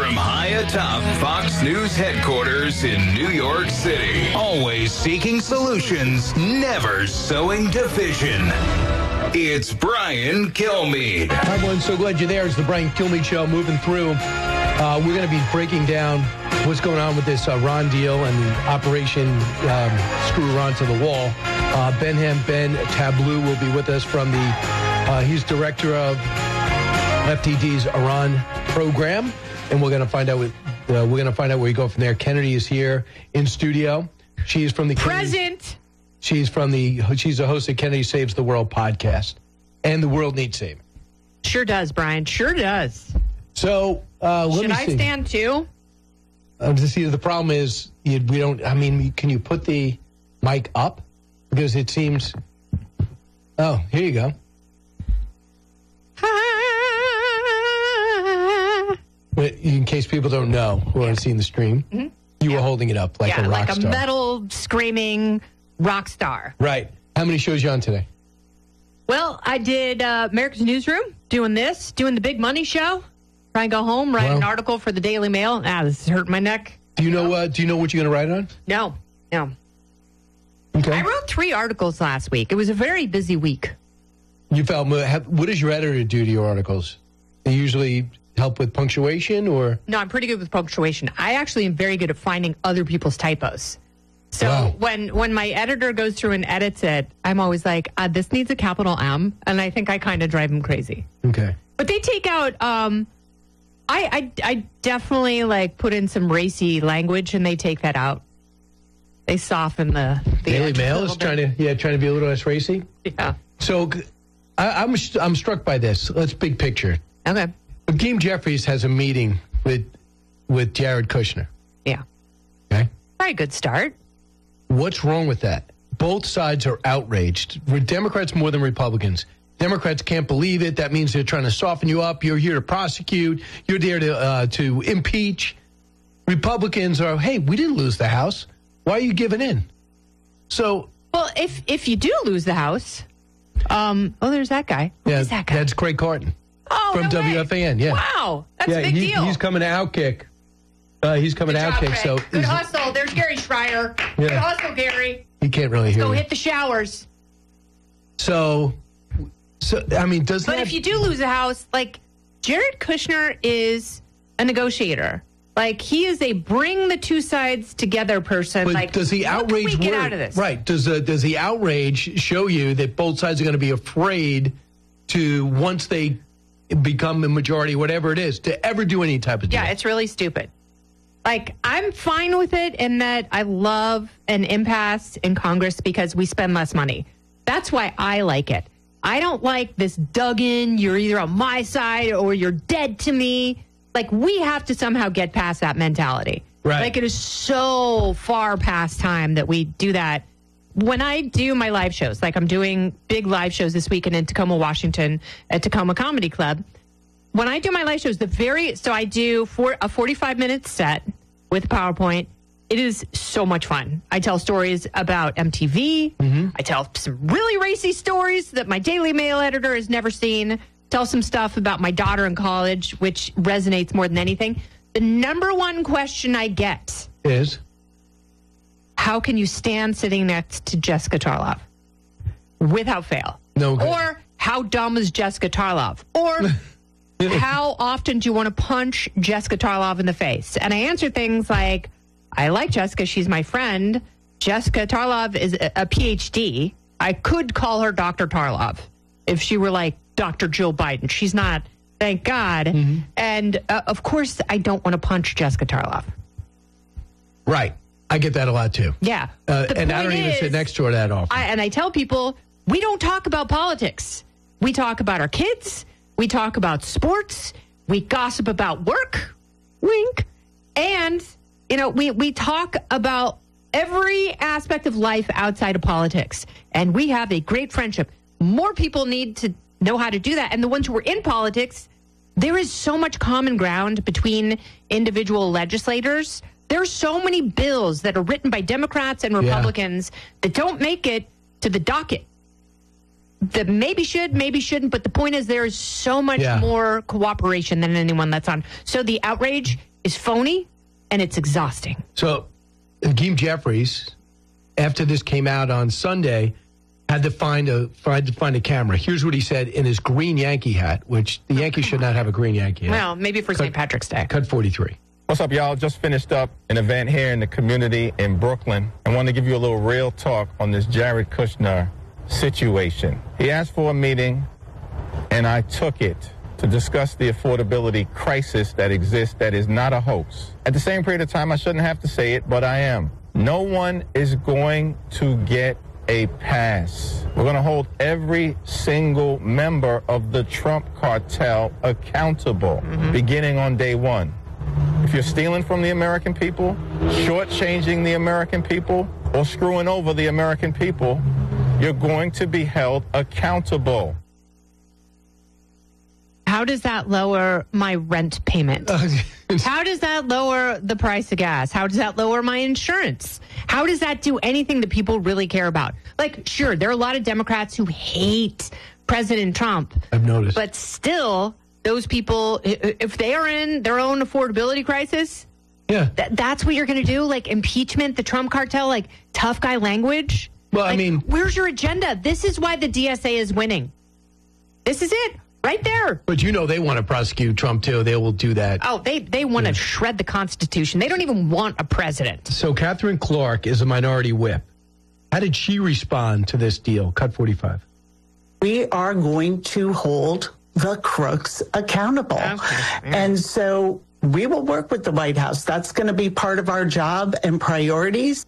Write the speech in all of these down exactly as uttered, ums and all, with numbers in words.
From high atop Fox News headquarters in New York City. Always seeking solutions, never sowing division. It's Brian Kilmeade. Hi, everyone. So glad you're there. It's the Brian Kilmeade Show moving through. Uh, we're going to be breaking down what's going on with this uh, Ron deal and the Operation um, Screw Ron to the Wall. Uh, Benham Ben Tableau will be with us from the, uh, he's director of F T D's Iran program, and we're going to find out what, uh, we're going to find out where you go from there. Kennedy is here in studio. She is from the Present. Kennedy, she's from the she's a host of Kennedy Saves the World podcast, and the world needs saving. Sure does, Brian. Sure does. So uh, let Should me I see. stand too? Uh, to see the problem is you, we don't. I mean, can you put the mic up because it seems? Oh, here you go. But in case people don't know who aren't seeing the stream, mm-hmm. you yeah. were holding it up like yeah, a rock like a star. metal screaming rock star. Right. How many shows you on today? Well, I did uh, America's Newsroom, doing this, doing the Big Money Show. Try and go home, write well, an article for the Daily Mail. Ah, this is hurting my neck. Do you know? Uh, do you know what you're going to write on? No, no. Okay. I wrote three articles last week. It was a very busy week. You felt. What does your editor do to your articles? They usually help with punctuation, or no? I'm pretty good with punctuation. I actually am very good at finding other people's typos. So wow. when when my editor goes through and edits it, I'm always like, uh, "This needs a capital M," and I think I kind of drive them crazy. Okay. But they take out. Um, I, I I definitely like put in some racy language, and they take that out. They soften the, the Daily Mail is trying to yeah trying to be a little less racy. Yeah. So I, I'm I'm struck by this. Let's big picture. Okay. Hakeem Jeffries has a meeting with with Jared Kushner. Yeah. Okay. Very good start. What's wrong with that? Both sides are outraged. Democrats more than Republicans. Democrats can't believe it. That means they're trying to soften you up. You're here to prosecute. You're there to uh, to impeach. Republicans are, hey, we didn't lose the House. Why are you giving in? So, well, if if you do lose the House, um, oh, there's that guy. Who yeah, is that guy? That's Craig Carton. Oh, from no W F A N. way. Yeah. Wow, that's yeah, a big he, deal. He's coming to Outkick. Uh, he's coming Good to job, Outkick. Craig. So good hustle. There's Gary Schreier. Yeah. Good hustle, Gary. He can't really Let's hear go you. hit the showers. So, so I mean, does but that... if you do lose a House, like Jared Kushner is a negotiator. Like he is a bring the two sides together person. But like, does the outrage what can we get work? out of this? Right? Does uh, does the outrage show you that both sides are going to be afraid to once they become the majority, whatever it is, to ever do any type of deal? Yeah, it's really stupid. Like, I'm fine with it in that I love an impasse in Congress because we spend less money. That's why I like it. I don't like this dug in, you're either on my side or you're dead to me. Like, we have to somehow get past that mentality. Right. Like, it is so far past time that we do that. When I do my live shows, like I'm doing big live shows this weekend in Tacoma, Washington at Tacoma Comedy Club. When I do my live shows, the very, so I do for a forty-five minute set with PowerPoint. It is so much fun. I tell stories about M T V. Mm-hmm. I tell some really racy stories that my Daily Mail editor has never seen. Tell some stuff about my daughter in college, which resonates more than anything. The number one question I get is, how can you stand sitting next to Jessica Tarlov? Without fail. No good. Or how dumb is Jessica Tarlov? Or how often do you want to punch Jessica Tarlov in the face? And I answer things like, I like Jessica. She's my friend. Jessica Tarlov is a, a P H D. I could call her Doctor Tarlov if she were like Doctor Jill Biden. She's not, thank God. Mm-hmm. And uh, of course, I don't want to punch Jessica Tarlov. Right. I get that a lot too. Yeah. Uh, and I don't even is, sit next to her that often. I, and I tell people, we don't talk about politics. We talk about our kids. We talk about sports. We gossip about work. Wink. And, you know, we, we talk about every aspect of life outside of politics. And we have a great friendship. More people need to know how to do that. And the ones who are in politics, there is so much common ground between individual legislators. There are so many bills that are written by Democrats and Republicans yeah. that don't make it to the docket. That maybe should, maybe shouldn't. But the point is there is so much yeah. more cooperation than anyone that's on. So the outrage is phony and it's exhausting. So, Hakeem Jeffries, after this came out on Sunday, had to find a tried to find a camera. Here's what he said in his green Yankee hat, which the Yankees should not have a green Yankee hat. Well, maybe for Saint Patrick's Day. Cut forty-three. What's up, y'all? Just finished up an event here in the community in Brooklyn. I want to give you a little real talk on this Jared Kushner situation. He asked for a meeting, and I took it to discuss the affordability crisis that exists that is not a hoax. At the same period of time, I shouldn't have to say it, but I am. No one is going to get a pass. We're going to hold every single member of the Trump cartel accountable, mm-hmm. beginning on day one. If you're stealing from the American people, shortchanging the American people, or screwing over the American people, you're going to be held accountable. How does that lower my rent payment? How does that lower the price of gas? How does that lower my insurance? How does that do anything that people really care about? Like, sure, there are a lot of Democrats who hate President Trump. I've noticed. But still, those people, if they are in their own affordability crisis, yeah, th- that's what you're going to do? Like impeachment, the Trump cartel, like tough guy language? Well, like, I mean, where's your agenda? This is why the D S A is winning. This is it. Right there. But you know they want to prosecute Trump, too. They will do that. Oh, they, they want to yeah. shred the Constitution. They don't even want a president. So Catherine Clark is a minority whip. How did she respond to this deal? Cut forty-five. We are going to hold the crooks accountable. Okay. And so we will work with the White House. That's going to be part of our job and priorities.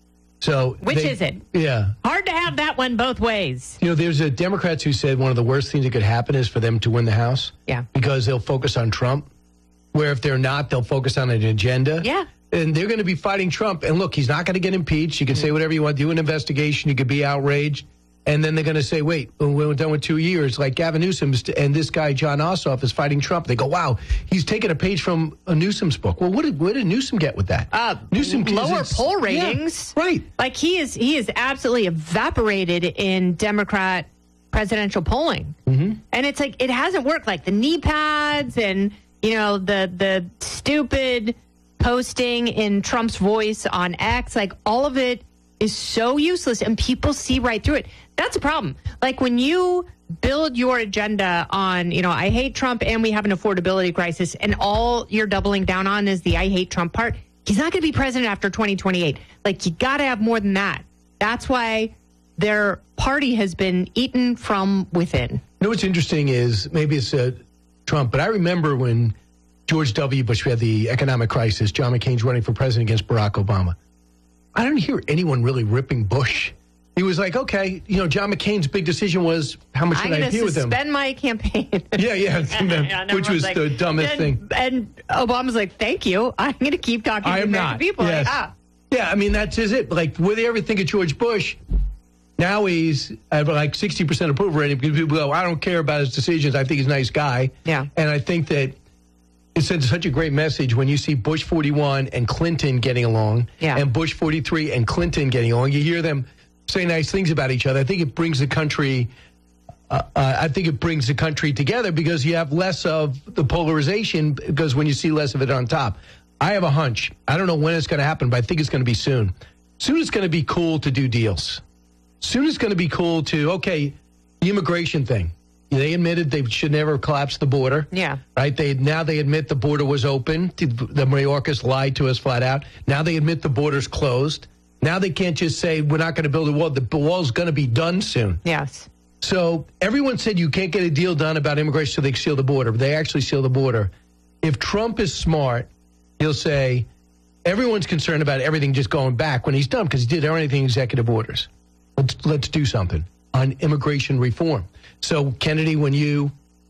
So Which they, is it? Yeah. Hard to have that one both ways. You know, there's a Democrats who said one of the worst things that could happen is for them to win the House. Yeah. Because they'll focus on Trump. Where if they're not, they'll focus on an agenda. Yeah. And they're going to be fighting Trump. And look, he's not going to get impeached. You can mm-hmm. say whatever you want, do an investigation. You could be outraged. And then they're going to say, wait, we're done with two years. Like Gavin Newsom and this guy, John Ossoff, is fighting Trump. They go, wow, he's taking a page from a Newsom's book. Well, what did, what did Newsom get with that? Uh, Newsom lower poll ratings. Yeah, right. Like he is he is absolutely evaporated in Democrat presidential polling. Mm-hmm. And it's like, it hasn't worked. Like the knee pads and, you know, the the stupid posting in Trump's voice on X, like all of it is so useless and people see right through it. That's a problem. Like when you build your agenda on, you know, I hate Trump and we have an affordability crisis and all you're doubling down on is the I hate Trump part, he's not going to be president after twenty twenty-eight. Like you got to have more than that. That's why their party has been eaten from within. You know what's interesting is maybe it's uh, Trump, but I remember when George W. Bush had the economic crisis, John McCain's running for president against Barack Obama. I don't hear anyone really ripping Bush. He was like, okay, you know, John McCain's big decision was how much should I appear with him? I'm going to suspend my campaign. yeah, yeah, yeah which was like, the dumbest and, thing. And Obama's like, thank you. I'm going to keep talking I to am American not. people. Yes. Like, ah. Yeah, I mean, that's just it. Like, what do they ever think of George Bush? Now he's at like sixty percent approval rating because people go, I don't care about his decisions. I think he's a nice guy. Yeah. And I think that it sends such a great message when you see Bush forty-one and Clinton getting along yeah. and Bush forty-three and Clinton getting along. You hear them say nice things about each other. I think it brings the country uh, uh, I think it brings the country together because you have less of the polarization because when you see less of it on top. I have a hunch. I don't know when it's going to happen, but I think it's going to be soon. Soon it's going to be cool to do deals. Soon it's going to be cool to, okay, the immigration thing. They admitted they should never collapse the border. Yeah. Right? They Now they admit the border was open. The Mayorkas lied to us flat out. Now they admit the border's closed. Now they can't just say we're not going to build a wall. The wall's going to be done soon. Yes. So everyone said you can't get a deal done about immigration so they seal the border. But they actually seal the border. If Trump is smart, he'll say everyone's concerned about everything just going back when he's done because he did everything executive orders. Let's, let's do something on immigration reform. So, Kennedy, when you,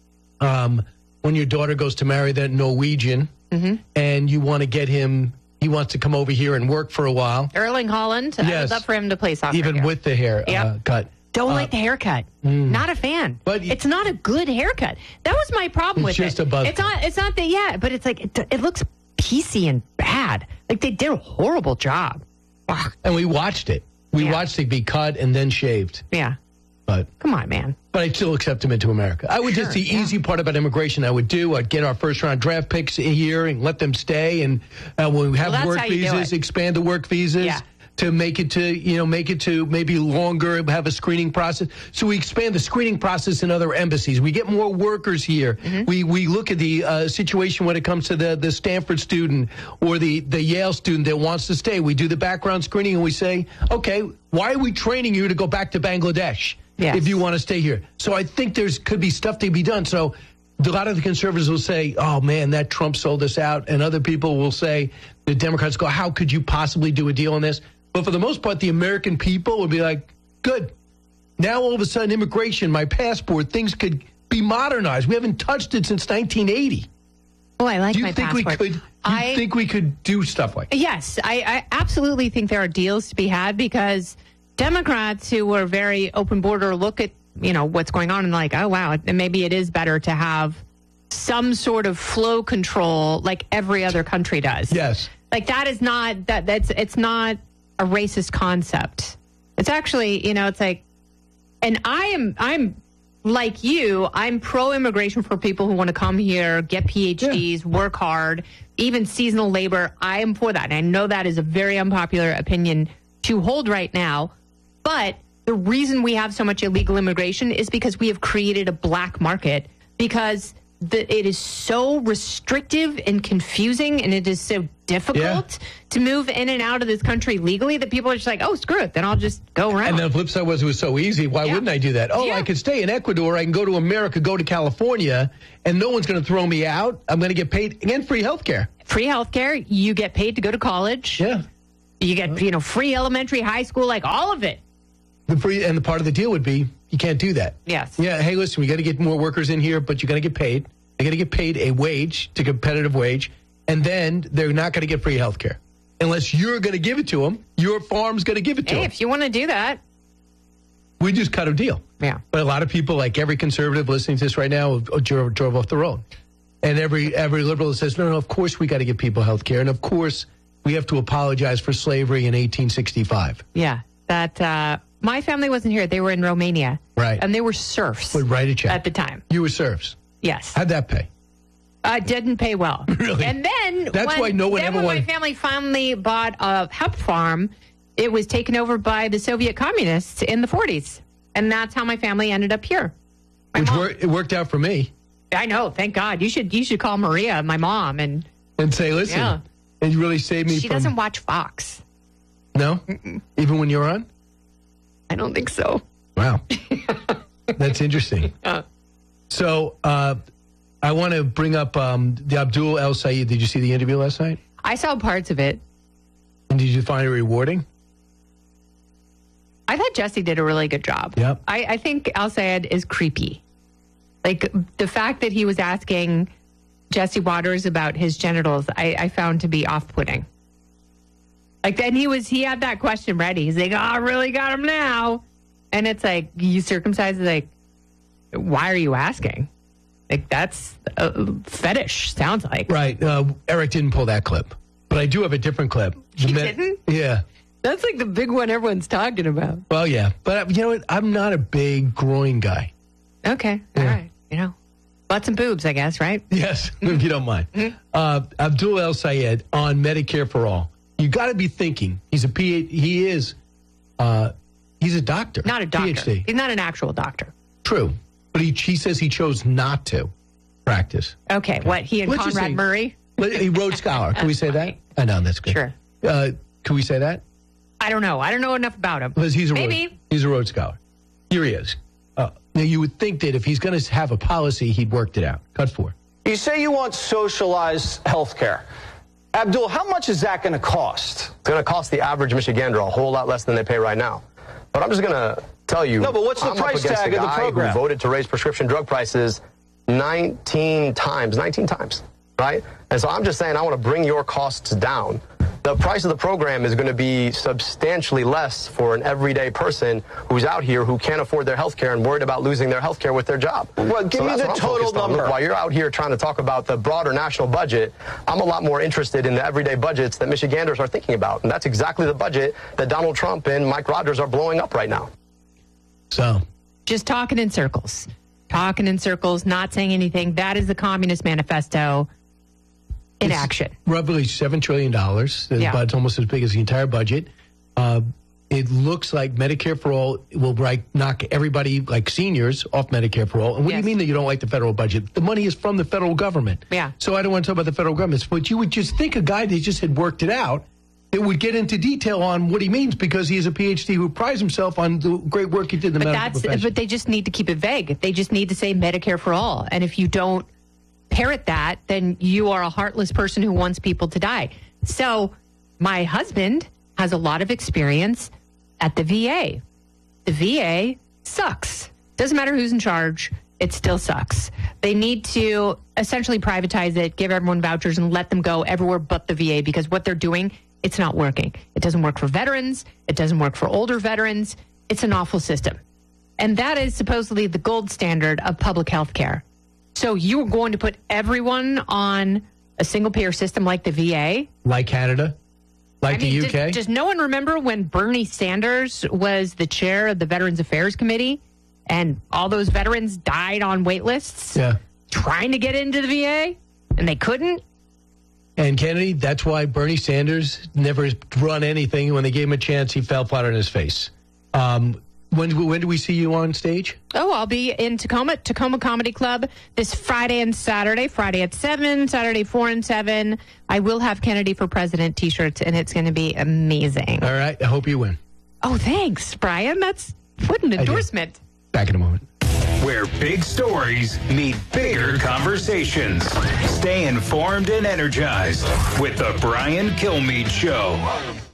um, when your daughter goes to marry that Norwegian mm-hmm. and you want to get him, he wants to come over here and work for a while. Erling Haaland, yes. I would love for him to play soccer Even here. with the hair yep. uh, cut. Don't uh, like the haircut. Mm. Not a fan. But it's not a good haircut. That was my problem with it. It's just it. a buzz. It's not. It's not that. Yeah, but it's like it, it looks piecey and bad. Like they did a horrible job. And we watched it. We yeah. watched it be cut and then shaved. Yeah. But come on, man. But I'd still accept them into America. I would Sure, just, the yeah. easy part about immigration I would do, I'd get our first round draft picks a year and let them stay. And uh, when we have Well, that's work how you do visas, it. expand the work visas. Yeah. To make it to, you know, make it to maybe longer, have a screening process. So we expand the screening process in other embassies. We get more workers here. Mm-hmm. We we look at the uh, situation when it comes to the, the Stanford student or the, the Yale student that wants to stay. We do the background screening and we say, okay, why are we training you to go back to Bangladesh Yes. if you want to stay here? So I think there's could be stuff to be done. So a lot of the conservatives will say, oh, man, that Trump sold us out. And other people will say, the Democrats go, how could you possibly do a deal on this? But for the most part, the American people would be like, good. Now, all of a sudden, immigration, my passport, things could be modernized. We haven't touched it since nineteen eighty. Oh, I like Do you my think passport. we could? Do you I think we could do stuff like that? Yes, I, I absolutely think there are deals to be had because Democrats who were very open border look at, you know, what's going on and like, oh, wow, maybe it is better to have some sort of flow control like every other country does. Yes. Like that is not, that that's, it's not a racist concept. It's actually, you know, it's like, and I am, I'm like you, I'm pro-immigration for people who want to come here, get P H Ds, work hard, even seasonal labor. I am for that. And I know that is a very unpopular opinion to hold right now. But the reason we have so much illegal immigration is because we have created a black market because the, it is so restrictive and confusing and it is so difficult Yeah. to move in and out of this country legally that people are just like, oh, screw it. Then I'll just go around. And the flip side was it was so easy. Why Yeah. wouldn't I do that? Oh, Yeah. I could stay in Ecuador. I can go to America, go to California, and no one's going to throw me out. I'm going to get paid and free health care. Free healthcare. You get paid to go to college. Yeah. You get, you know, free elementary, high school, like all of it. The free and the part of the deal would be you can't do that. Yes. Yeah. Hey, listen, we got to get more workers in here, but you got to get paid. They got to get paid a wage, to competitive wage, and then they're not going to get free health care unless you're going to give it to them. Your farm's going to give it to Hey, them. if you want to do that. We just cut a deal. Yeah. But a lot of people, like every conservative listening to this right now, drove, drove off the road. And every every liberal says, no, no, of course we got to give people health care. And of course we have to apologize for slavery in eighteen sixty-five. Yeah. That, uh, my family wasn't here. They were in Romania. Right. And they were serfs. But write a check. At the time. You were serfs. Yes. How'd that pay? Uh, didn't pay well. Really? And then That's when, why no one then ever when wanted- my family finally bought a hemp farm, it was taken over by the Soviet communists in the forties. And that's how my family ended up here. My Which mom- wor- it worked out for me. I know, thank God. You should you should call Maria, my mom, and And say, listen, Yeah. it really saved me she from... doesn't watch Fox. No? Even when you're on? I don't think so. Wow. That's interesting. Uh. So uh, I want to bring up um, the Abdul El Sayed. Did you see the interview last night? I saw parts of it. And did you find it rewarding? I thought Jesse did a really good job. Yep. I, I think Al Sayed is creepy. Like the fact that he was asking Jesse Waters about his genitals, I, I found to be off-putting. Like then he was, he had that question ready. He's like, oh, I really got him now. And it's like, you circumcised, like, why are you asking? Like that's a fetish, sounds like. Right. Uh, Eric didn't pull that clip. But I do have a different clip. He The men- didn't? Yeah. That's like the big one everyone's talking about. Well, yeah. But uh, you know what? I'm not a big groin guy. Okay. All Yeah. right. You know, butts and boobs, I guess, right? Yes, if you don't mind. Uh, Abdul El Sayed on Medicare for All. You got to be thinking. He's a P. He is. Uh, he's a doctor. Not a doctor. PhD. He's not an actual doctor. True, but he he says he chose not to practice. Okay. What, he and Let's just Conrad say- Murray? He Rhodes Scholar. Can we say that? I know that's good. Sure. Uh, can we say that? I don't know. I don't know enough about him. Because he's a Maybe. Rhodes, he's a Rhodes Scholar. Here he is. Uh, now you would think that if he's going to have a policy, he'd worked it out. Cut four. You say you want socialized health care. Abdul, how much is that going to cost? It's going to cost the average Michigander a whole lot less than they pay right now. But I'm just going to tell you. No, but what's the I'm up price against tag a of the guy program? who voted to raise prescription drug prices nineteen times, nineteen times, right? And so I'm just saying I want to bring your costs down. The price of the program is going to be substantially less for an everyday person who's out here who can't afford their health care and worried about losing their health care with their job. Well, give So me that's the what I'm total focused on. number. Look, while you're out here trying to talk about the broader national budget, I'm a lot more interested in the everyday budgets that Michiganders are thinking about. And that's exactly the budget that Donald Trump and Mike Rogers are blowing up right now. So just talking in circles, talking in circles, not saying anything. That is the Communist Manifesto in it's action. Roughly seven trillion dollars. Yeah. It's almost as big as the entire budget. Uh, it looks like Medicare for All will like, knock everybody, like seniors, off Medicare for All. And what Yes. do you mean that you don't like the federal budget? The money is from the federal government. Yeah. So I don't want to talk about the federal government. But you would just think a guy that just had worked it out, it would get into detail on what he means because he has a P H D who prides himself on the great work he did in the But medical that's profession. but they just need to keep it vague. They just need to say Medicare for all. And if you don't parrot that, then you are a heartless person who wants people to die. So my husband has a lot of experience at the V A. The V A sucks. Doesn't matter who's in charge. It still sucks. They need to essentially privatize it, give everyone vouchers, and let them go everywhere but the V A because what they're doing, it's not working. It doesn't work for veterans. It doesn't work for older veterans. It's an awful system. And that is supposedly the gold standard of public health care. So you're going to put everyone on a single-payer system like the V A? Like Canada? Like I mean, the U K? Does, does no one remember when Bernie Sanders was the chair of the Veterans Affairs Committee and all those veterans died on wait lists Yeah. trying to get into the V A and they couldn't? And Kennedy, that's why Bernie Sanders never run anything. When they gave him a chance, he fell flat on his face. Um, when, when do we see you on stage? Oh, I'll be in Tacoma, Tacoma Comedy Club this Friday and Saturday. Friday at seven, Saturday four and seven. I will have Kennedy for President t-shirts, and it's going to be amazing. All right. I hope you win. Oh, thanks, Brian. That's what an endorsement. Back in a moment. Where big stories meet bigger conversations. Stay informed and energized with the Brian Kilmeade Show.